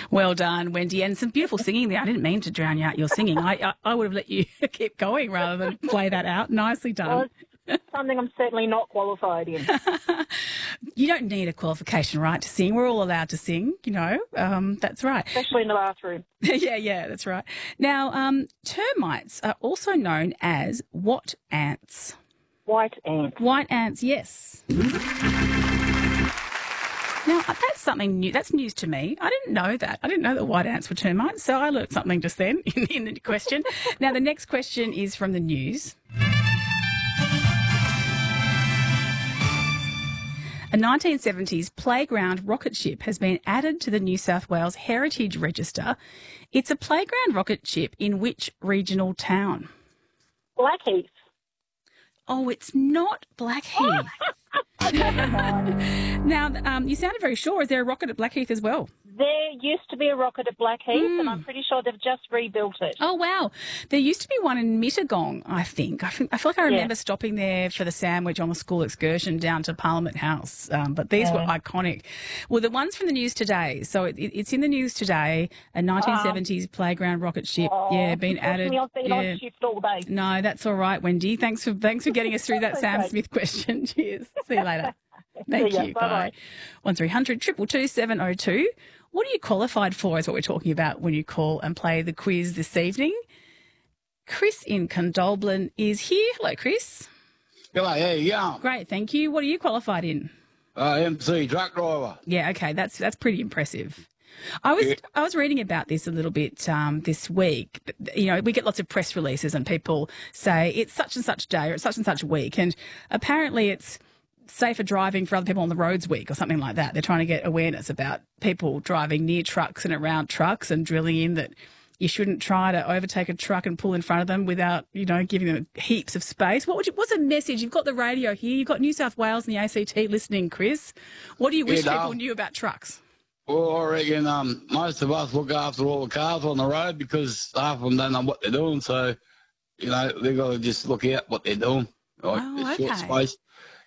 Well done, Wendy. And some beautiful singing there. I didn't mean to drown out your singing. I would have let you keep going rather than play that out. Nicely done. Well, it's something I'm certainly not qualified in. You don't need a qualification, right, to sing. We're all allowed to sing, That's right. Especially in the bathroom. Yeah, that's right. Now, termites are also known as what ants? White ants. White ants, yes. Now, that's something new. That's news to me. I didn't know that. I didn't know that white ants were termites, so I learnt something just then in the question. Now, the next question is from the news. A 1970s playground rocket ship has been added to the New South Wales Heritage Register. It's a playground rocket ship in which regional town? Blackheath. Oh, it's not Blackheath. Now, you sounded very sure. Is there a rocket at Blackheath as well? There used to be a rocket at Blackheath, and I'm pretty sure they've just rebuilt it. Oh, wow. There used to be one in Mittagong, I think. I feel like I remember stopping there for the sandwich on the school excursion down to Parliament House. But these were iconic. Well, the ones from the news today. So it's in the news today, a 1970s playground rocket ship. Been added. I've been on shift all day. No, that's all right, Wendy. Thanks for getting us through that Sam Smith question. Cheers. See you later. Thank you. Bye. 1300 222 702. What are you qualified for is what we're talking about when you call and play the quiz this evening. Chris in Condobolin is here. Hello, Chris. Hello, how you going? Great, thank you. What are you qualified in? MC, truck driver. Yeah, okay, that's pretty impressive. I was reading about this a little bit this week. We get lots of press releases and people say it's such and such day or it's such and such week, and apparently it's safer driving for other people on the roads week or something like that. They're trying to get awareness about people driving near trucks and around trucks and drilling in that you shouldn't try to overtake a truck and pull in front of them without, giving them heaps of space. What's a message? You've got the radio here. You've got New South Wales and the ACT listening, Chris. What do you wish people knew about trucks? Well, I reckon most of us look after all the cars on the road because half of them don't know what they're doing. So, they've got to just look out what they're doing. Short space.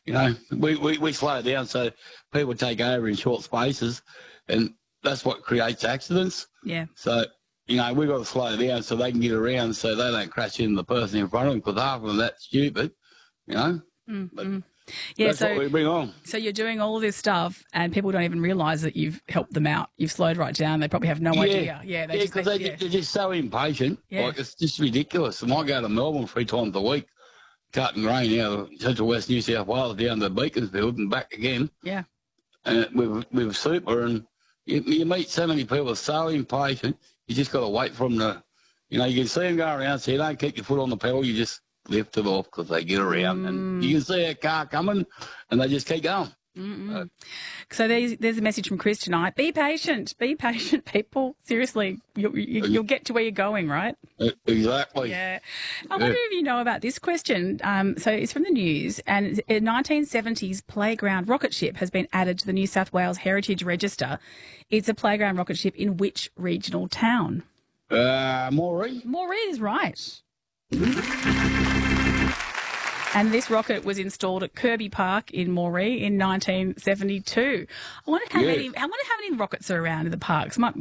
We slow down so people take over in short spaces, and that's what creates accidents. Yeah. So, we've got to slow down so they can get around so they don't crash into the person in front of them because half of them are that stupid, But that's what we bring on. So you're doing all of this stuff and people don't even realise that you've helped them out. You've slowed right down. They probably have no idea. Because they're just so impatient. Yeah. Like, it's just ridiculous. And I go to Melbourne 3 times a week, cutting grain out of central west New South Wales down to Beaconsfield and back again. Yeah. And with super, and you meet so many people so impatient, you just got to wait for them to, you can see them go around, so you don't keep your foot on the pedal, you just lift it off because they get around. And you can see a car coming and they just keep going. So there's a message from Chris tonight. Be patient, people. Seriously, you'll get to where you're going, right? Exactly. Yeah. I wonder if you know about this question. So it's from the news, and a 1970s playground rocket ship has been added to the New South Wales Heritage Register. It's a playground rocket ship in which regional town? Moree. Moree is right. And this rocket was installed at Kirby Park in Moree in 1972. I wonder how many rockets are around in the parks.